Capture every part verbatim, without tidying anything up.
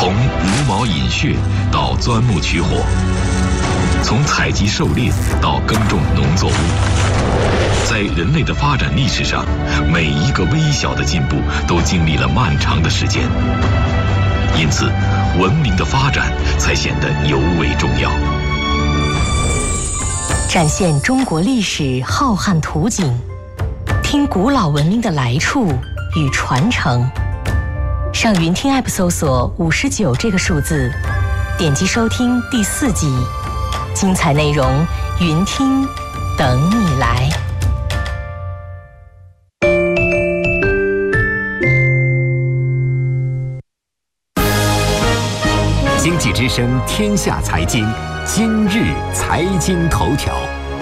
从茹毛饮血到钻木取火，从采集狩猎到耕种农作物，在人类的发展历史上，每一个微小的进步都经历了漫长的时间，因此文明的发展才显得尤为重要。 展现中国历史浩瀚图景，听古老文明的来处与传承。上云听 App 搜索五十九这个数字，点击收听第四集，精彩内容云听等你来。 经济之声天下财经，今日财经头条。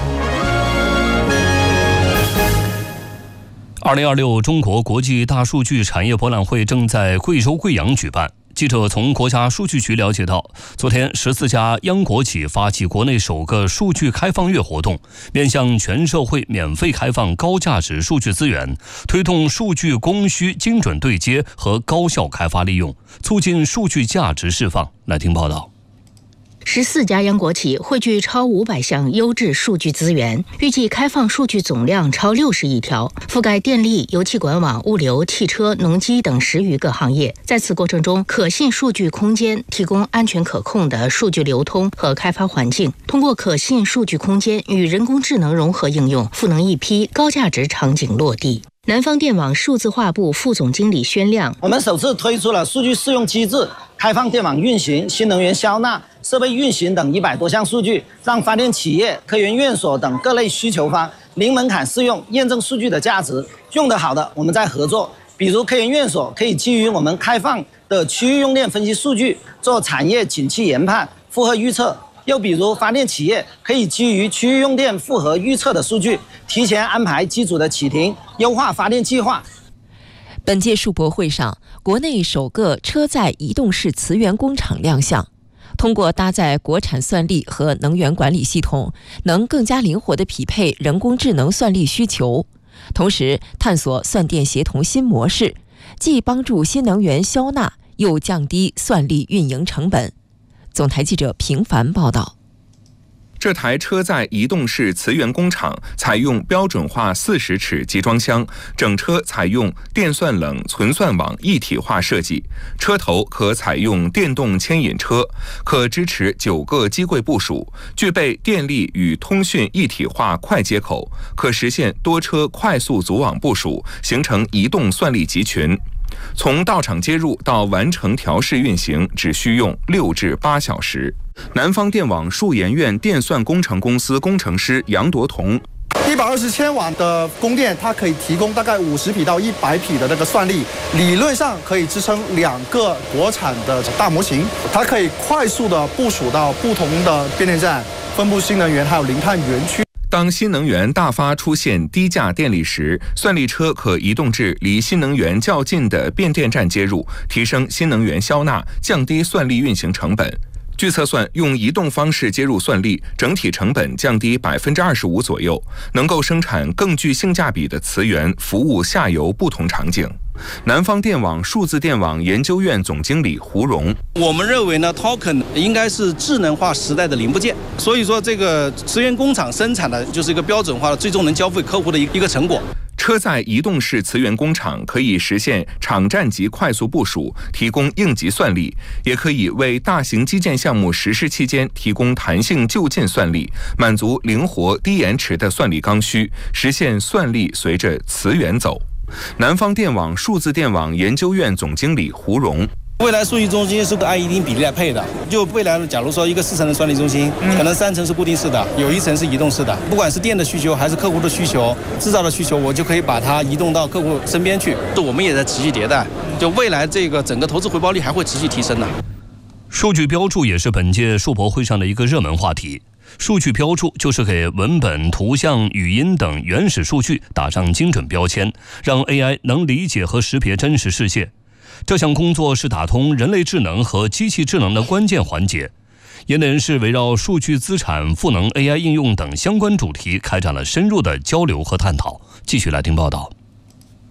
二零二六中国国际大数据产业博览会正在贵州贵阳举办。记者从国家数据局了解到，昨天十四家央国企发起国内首个数据开放月活动，面向全社会免费开放高价值数据资源，推动数据供需精准对接和高效开发利用，促进数据价值释放。来听报道。 十四家央国企汇聚超五百项优质数据资源，预计开放数据总量超六十亿条，覆盖电力、油气管网、物流、汽车、农机等十余个行业。在此过程中，可信数据空间提供安全可控的数据流通和开发环境，通过可信数据空间与人工智能融合应用，赋能一批高价值场景落地。南方电网数字化部副总经理宣亮： 我们首次推出了数据适用机制、开放电网运行、新能源消纳、设备运行等一百多项数据，让发电企业、科研院所等各类需求方零门槛试用验证数据的价值。用得好的，我们再合作。比如科研院所可以基于我们开放的区域用电分析数据，做产业景气研判、负荷预测。又比如发电企业可以基于区域用电负荷预测的数据，提前安排机组的启停，优化发电计划。 本届数博会上，国内首个车载移动式磁源工厂亮相。通过搭载国产算力和能源管理系统，能更加灵活地匹配人工智能算力需求，同时探索算电协同新模式，既帮助新能源消纳，又降低算力运营成本。总台记者平凡报道。 这台车载移动式磁源工厂采用标准化四十尺集装箱，整车采用电算冷存算网一体化设计，车头可采用电动牵引车，可支持九个机柜部署，具备电力与通讯一体化快接口，可实现多车快速组网部署，形成移动算力集群。从到场接入到完成调试运行，只需用六至八小时。南方电网数研院电算工程公司工程师杨铎彤： 一百二十千瓦的供电，它可以提供大概五十匹到一百匹的那个算力，理论上可以支撑两个国产的大模型。它可以快速的部署到不同的变电站、分布新能源还有零碳园区。 当新能源大发出现低价电力时，算力车可移动至离新能源较近的变电站接入，提升新能源消纳，降低算力运行成本。据测算，用移动方式接入算力，整体成本降低百分之二十五左右，能够生产更具性价比的磁源，服务下游不同场景。南方电网数字电网研究院总经理胡荣： 我们认为呢 ，token 应该是智能化时代的零部件，所以说这个磁源工厂生产的就是一个标准化的，最终能交付客户的一个成果。 车载移动式磁源工厂可以实现场站级快速部署，提供应急算力，也可以为大型基建项目实施期间提供弹性就近算力，满足灵活低延迟的算力刚需，实现算力随着磁源走。南方电网数字电网研究院总经理胡荣： 未来数据中心是按一定比例来配的，就未来假如说一个四层的算力中心，可能三层是固定式的，有一层是移动式的，不管是电的需求还是客户的需求、制造的需求，我就可以把它移动到客户身边去。我们也在持续迭代，就未来这个整个投资回报率还会持续提升的。 数据标注也是本届数博会上的一个热门话题。数据标注就是给文本、图像、语音等原始数据打上精准标签，让 A I 能理解和识别真实世界。这项工作是打通人类智能和机器智能的关键环节。业内人士围绕数据资产、赋能 A I 应用等相关主题开展了深入的交流和探讨。继续来听报道。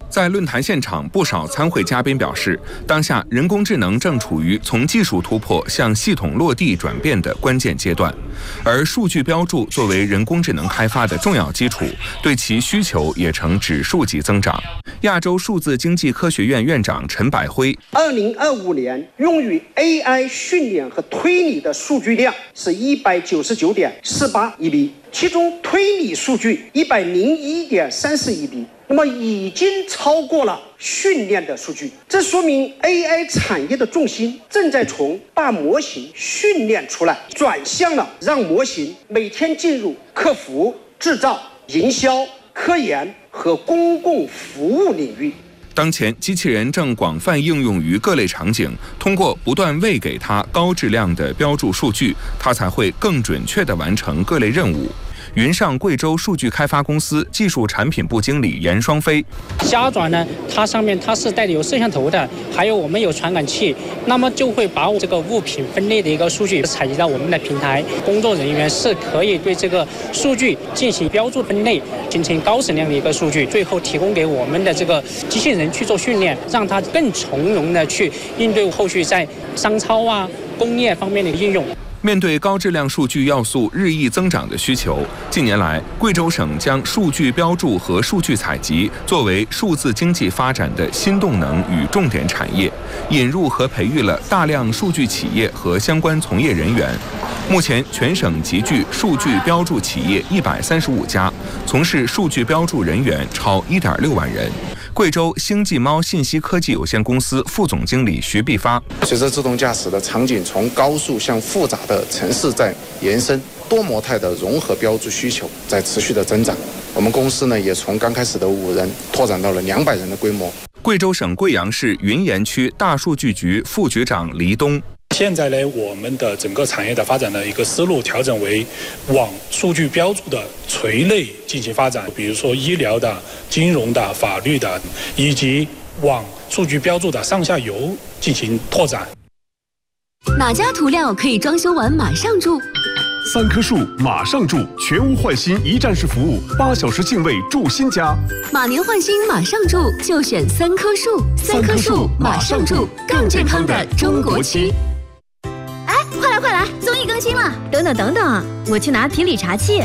在论坛现场，不少参会嘉宾表示，当下人工智能正处于从技术突破向系统落地转变的关键阶段，而数据标注作为人工智能开发的重要基础，对其需求也呈指数级增长。亚洲数字经济科学院院长陈百辉， 二零二五年用于 A I 训练和推理的数据量是一百九十九点四八亿 B， 其中推理数据一百零一点三四亿 B。那么已经超过了训练的数据，这说明 A I 产业的重心正在从大模型训练出来，转向了让模型每天进入客服、制造、营销、科研和公共服务领域。 当前，机器人正广泛应用于各类场景，通过不断喂给它高质量的标注数据，它才会更准确地完成各类任务。云上贵州数据开发公司技术产品部经理严双飞， 虾爪呢，它上面它是带有摄像头的，还有我们有传感器，那么就会把这个物品分类的一个数据采集到我们的平台，工作人员是可以对这个数据进行标注分类，形成高质量的一个数据，最后提供给我们的这个机器人去做训练，让它更从容的去应对后续在商超啊、工业方面的应用。 面对高质量数据要素日益增长的需求，近年来，贵州省将数据标注和数据采集作为数字经济发展的新动能与重点产业，引入和培育了大量数据企业和相关从业人员。目前，全省集聚数据标注企业一百三十五家，从事数据标注人员超一点六万人。贵州星际猫信息科技有限公司副总经理徐必发， 随着自动驾驶的场景从高速向复杂的城市在延伸，多模态的融合标注需求在持续的增长。我们公司呢，也从刚开始的五人拓展到了两百人的规模。 贵州省贵阳市云岩区大数据局副局长黎东。 现在呢，我们的整个产业的发展的一个思路调整为往数据标注的垂类进行发展，比如说医疗的、金融的、法律的，以及往数据标注的上下游进行拓展。 哪家涂料可以装修完马上住？ 三棵树马上住，全屋换新一站式服务，八小时净位住新家。 马年换新马上住，就选三棵树。三棵树马上住，更健康的中国区。 哎，快来快来，综艺更新了！等等等等，我去拿皮里茶器。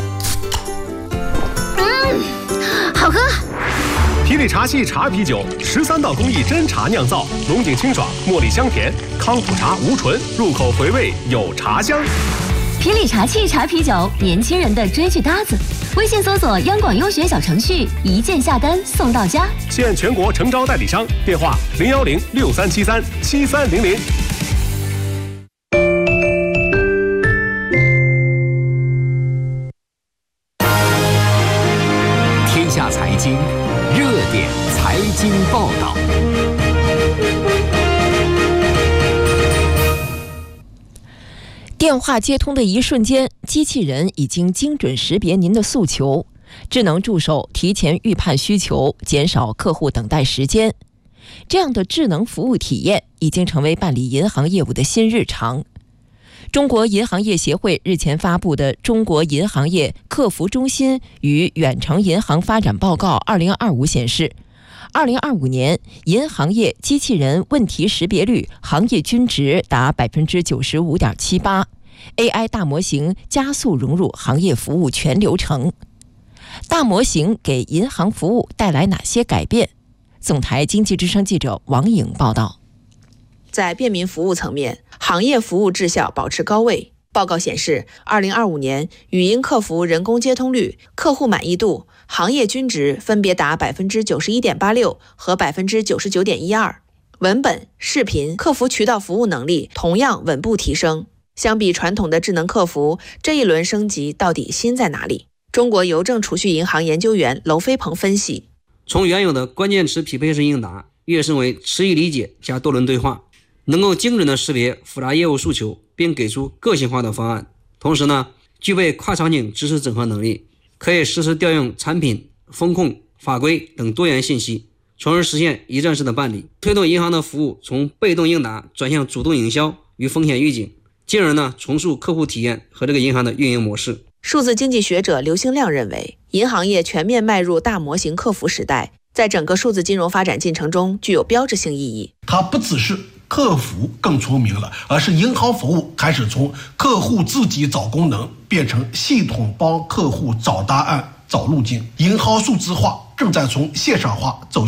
嗯，好喝。 皮里茶器茶啤酒，十三道工艺真茶酿造，浓井清爽，茉莉香甜，康普茶无醇，入口回味有茶香。 皮里茶器茶啤酒，年轻人的追剧搭子。微信搜索央广优选小程序，一键下单送到家。 现全国诚招代理商，电话零幺零六三七三七三零零。 天下财经热点财经报道。 电话接通的一瞬间，机器人已经精准识别您的诉求，智能助手提前预判需求，减少客户等待时间。这样的智能服务体验已经成为办理银行业务的新日常。中国银行业协会日前发布的《中国银行业客服中心与远程银行发展报告二零二五》显示，二零二五年银行业机器人问题识别率行业均值达百分之九十五点七八。A I 大模型加速融入行业服务全流程。大模型给银行服务带来哪些改变？总台经济之声记者王颖报道。 在便民服务层面，行业服务质效保持高位。报告显示，二零二五年语音客服人工接通率、客户满意度、行业均值分别达百分之九十一点八六和百分之九十九点一二。文本、视频、客服渠道服务能力同样稳步提升。相比传统的智能客服，这一轮升级到底新在哪里？中国邮政储蓄银行研究员娄飞鹏分析： 从原有的关键词匹配式应答跃升为词义理解加多轮对话，能够精准的识别复杂业务诉求，并给出个性化的方案。同时呢，具备跨场景知识整合能力，可以实时调用产品、风控、法规等多元信息，从而实现一站式的办理，推动银行的服务从被动应答转向主动营销与风险预警，进而呢重塑客户体验和这个银行的运营模式。 数字经济学者刘兴亮认为，银行业全面迈入大模型客服时代， 在整个数字金融发展进程中具有标志性意义。 它不只是客服更聪明了，而是银行服务开始从客户自己找功能变成系统帮客户找答案、找路径。银行数字化正在从线上化走